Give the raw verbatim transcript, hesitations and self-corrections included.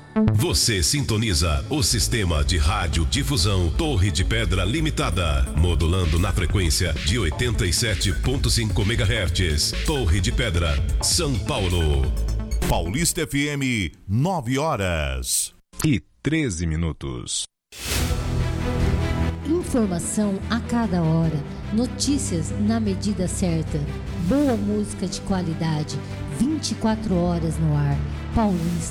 Você sintoniza o sistema de radiodifusão Torre de Pedra Limitada, modulando na frequência de oitenta e sete ponto cinco megahertz. Torre de Pedra, São Paulo. Paulista F M, nove horas e treze minutos. Informação a cada hora, notícias na medida certa, boa música de qualidade, vinte e quatro horas no ar. Paulista